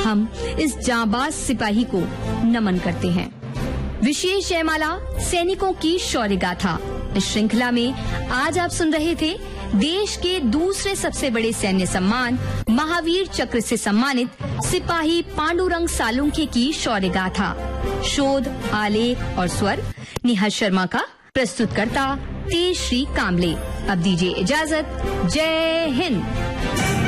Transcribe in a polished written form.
हम इस जांबाज सिपाही को नमन करते हैं। विशेष जयमाला सैनिकों की शौर्य गाथा। इस श्रृंखला में आज आप सुन रहे थे देश के दूसरे सबसे बड़े सैन्य सम्मान महावीर चक्र से सम्मानित सिपाही पांडुरंग सालुंखे की शौर्य गाथा। शोध, आलेख और स्वर नेहा शर्मा का। प्रस्तुतकर्ता तेजश्री कामले। अब दीजिए इजाजत। जय हिंद।